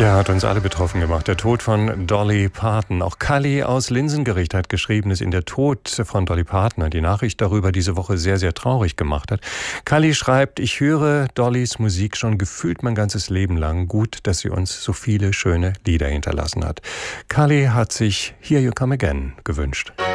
Ja, hat uns alle betroffen gemacht. Der Tod von Dolly Parton. Auch Kalli aus Linsengericht hat geschrieben, dass ihn der Tod von Dolly Parton, die Nachricht darüber diese Woche sehr, sehr traurig gemacht hat. Kalli schreibt, ich höre Dollys Musik schon gefühlt mein ganzes Leben lang. Gut, dass sie uns so viele schöne Lieder hinterlassen hat. Kalli hat sich Here You Come Again gewünscht.